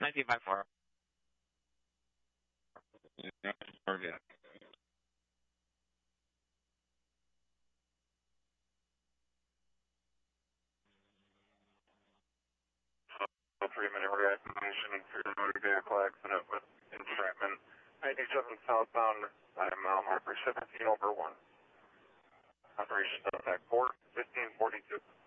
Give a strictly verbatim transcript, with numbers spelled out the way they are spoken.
nineteen five four. Yeah, target. So three minute reactivation for your motor vehicle accident with entrapment. ninety-seven southbound, nine mile marker seventeen over one. Operation contact four, fifteen forty-two.